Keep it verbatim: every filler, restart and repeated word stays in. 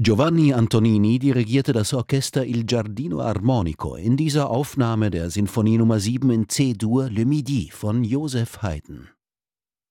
Giovanni Antonini dirigierte das Orchester Il Giardino Armonico in dieser Aufnahme der Sinfonie Nummer sieben in C-Dur Le Midi von Joseph Haydn.